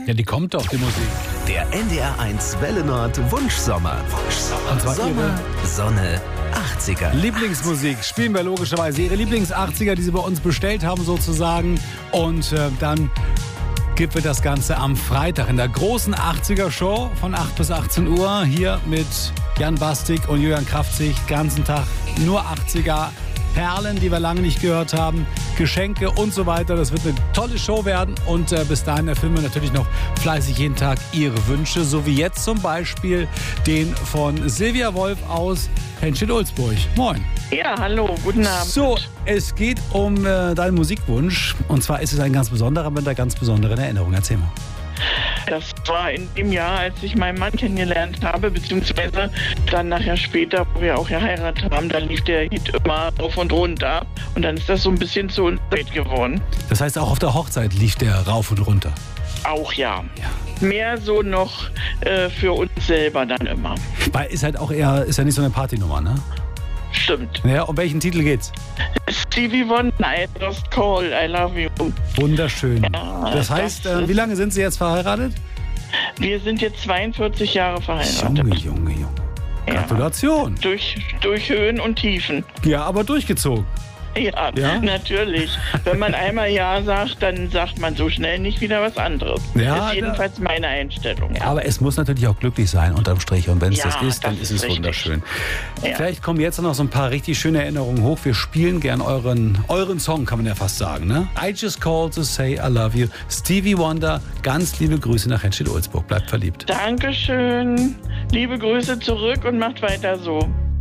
Ja, die kommt doch, die Musik. Der NDR1 Welle Nord Wunschsommer. Und zwar Sommer, Sonne, 80er. Lieblingsmusik spielen wir logischerweise. Ihre Lieblings-80er, die Sie bei uns bestellt haben sozusagen. Und dann gibt es das Ganze am Freitag in der großen 80er-Show von 8 bis 18 Uhr. Hier mit Jan Bastik und Julian Kraftzig. Ganzen Tag nur 80er. Perlen, die wir lange nicht gehört haben, Geschenke und so weiter. Das wird eine tolle Show werden und bis dahin erfüllen wir natürlich noch fleißig jeden Tag Ihre Wünsche, so wie jetzt zum Beispiel den von Silvia Wolf aus Henschel-Ulzburg. Moin. Ja, hallo, guten Abend. So, es geht um deinen Musikwunsch und zwar ist es ein ganz besonderer mit einer ganz besonderen Erinnerung. Erzähl mal. Das war in dem Jahr, als ich meinen Mann kennengelernt habe, beziehungsweise dann nachher später, wo wir auch geheiratet haben, da lief der Hit immer rauf und runter und dann ist das so ein bisschen zu uns geworden. Das heißt, auch auf der Hochzeit lief der rauf und runter? Auch ja. Mehr so noch für uns selber dann immer. Weil ist halt auch eher, ist ja nicht so eine Partynummer, ne? Stimmt. Ja, um welchen Titel geht's? Stevie Wonder, I Just Call, I Love You. Wunderschön. Ja, das heißt, wie lange sind Sie jetzt verheiratet? Wir sind jetzt 42 Jahre verheiratet. Junge. Gratulation. Ja, durch Höhen und Tiefen. Ja, aber durchgezogen. Ja, natürlich. Wenn man einmal Ja sagt, dann sagt man so schnell nicht wieder was anderes. Ja, das ist jedenfalls meine Einstellung. Ja, aber es muss natürlich auch glücklich sein unterm Strich. Und wenn es Ja, das ist, dann das ist ist es richtig. wunderschön. Ja. Vielleicht kommen jetzt noch so ein paar richtig schöne Erinnerungen hoch. Wir spielen gern euren Song, kann man ja fast sagen. Ne? I Just Called to Say I Love You. Stevie Wonder, ganz liebe Grüße nach Henschel-Ulzburg. Bleibt verliebt. Dankeschön. Liebe Grüße zurück und macht weiter so.